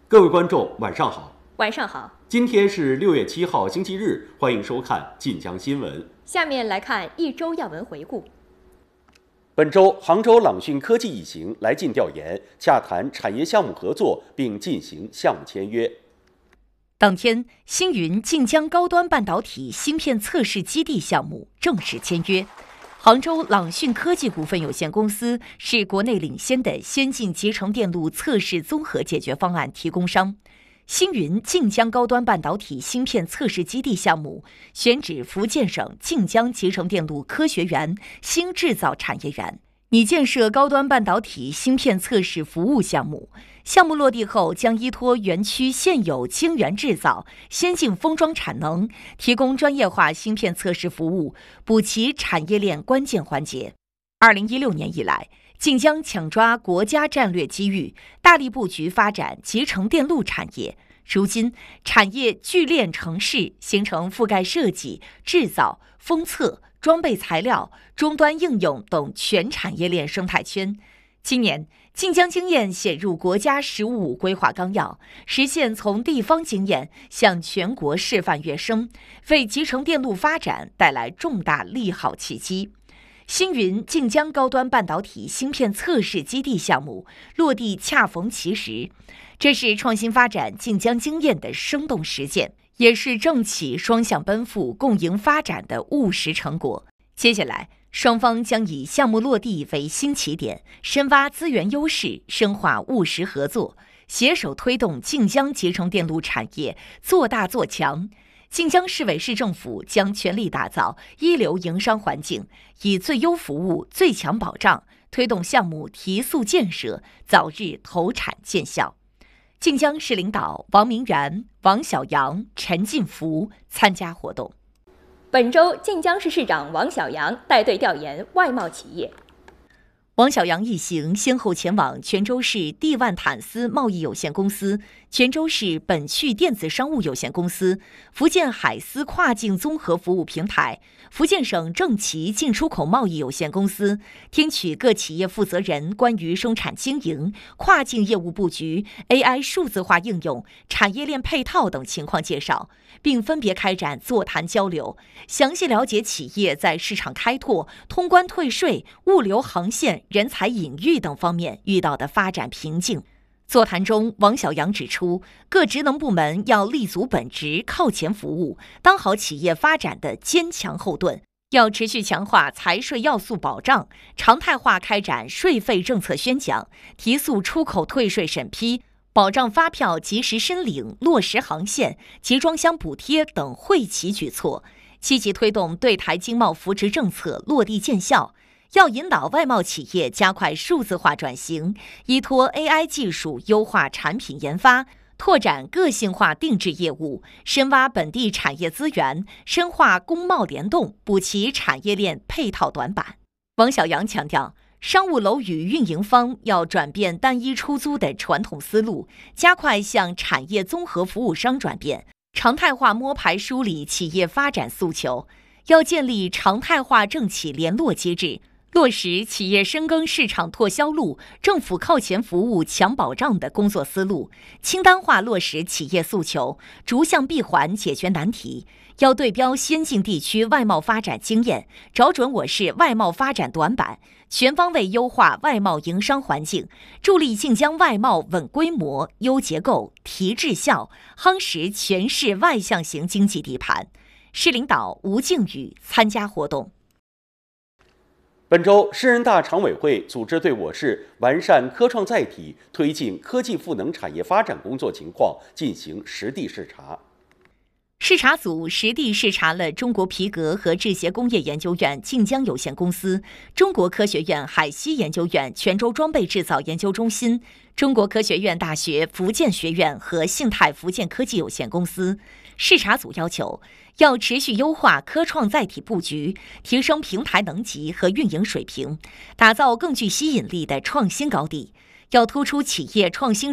各位观众，晚上好。 晚上好。 今天是6月7号，星期日，欢迎收看晋江新闻。 下面来看一周要闻回顾。 本周，杭州朗讯科技一行来晋调研，洽谈产业项目合作，并进行项目签约。 当天，星云晋江高端半导体芯片测试基地项目正式签约。杭州朗讯科技股份有限公司是国内领先的先进集成电路测试综合解决方案提供商。星云晋江高端半导体芯片测试基地项目选址福建省晋江集成电路科学园新制造产业园，拟建设高端半导体芯片测试服务项目。项目落地后，将依托园区现有晶圆制造、先进封装产能，提供专业化芯片测试服务，补齐产业链关键环节。2016年以来，晋江抢抓国家战略机遇，大力布局发展集成电路产业。如今，产业聚链成势，形成覆盖设计、制造、封测、装备材料、终端应用等全产业链生态圈。今年，晋江经验写入国家“十五五”规划纲要，实现从地方经验向全国示范跃升，为集成电路发展带来重大利好契机。星云晋江高端半导体芯片测试基地项目落地恰逢其时，这是创新发展晋江经验的生动实践，也是政企双向奔赴、共赢发展的务实成果。接下来，双方将以项目落地为新起点，深挖资源优势，深化务实合作，携手推动晋江集成电路产业做大做强。晋江市委市政府将全力打造一流营商环境，以最优服务、最强保障，推动项目提速建设，早日投产见效。晋江市领导王明元、王小阳、陈进福参加活动。 本周，晋江市市长王小阳带队调研外贸企业。 王小阳一行先后前往泉州市蒂万坦斯贸易有限公司、泉州市本趣电子商务有限公司、福建海思跨境综合服务平台、福建省正奇进出口贸易有限公司，听取各企业负责人关于生产经营、跨境业务布局、AI 数字化应用、产业链配套等情况介绍，并分别开展座谈交流，详细了解企业在市场开拓、通关退税、物流航线、人才引育等方面遇到的发展瓶颈。座谈中，王小阳指出，各职能部门要立足本职，靠前服务，当好企业发展的坚强后盾，要持续强化财税要素保障，常态化开展税费政策宣讲，提速出口退税审批，保障发票及时申领，落实航线、集装箱补贴等惠企举措，积极推动对台经贸扶持政策落地见效。要引导外贸企业加快数字化转型，依托 AI 技术优化产品研发，拓展个性化定制业务，深挖本地产业资源，深化工贸联动，补齐产业链配套短板。王小阳强调，商务楼宇运营方要转变单一出租的传统思路，加快向产业综合服务商转变，常态化摸排梳理企业发展诉求，要建立常态化政企联络机制，落实企业深耕市场拓销路、政府靠前服务强保障的工作思路，清单化落实企业诉求，逐项闭环解决难题。要对标先进地区外贸发展经验，找准我市外贸发展短板，全方位优化外贸营商环境，助力晋江外贸稳规模、优结构、提质效，夯实全市外向型经济地盘。市领导吴靖宇参加活动。 本周，市人大常委会组织对我市完善科创载体、推进科技赋能产业发展工作情况进行实地视察。 视察组实地视察了中国皮革和制鞋工业研究院晋江有限公司、中国科学院海西研究院泉州装备制造研究中心、中国科学院大学福建学院和信泰福建科技有限公司。视察组要求，要持续优化科创载体布局，提升平台能级和运营水平，打造更具吸引力的创新高地。要突出企业创新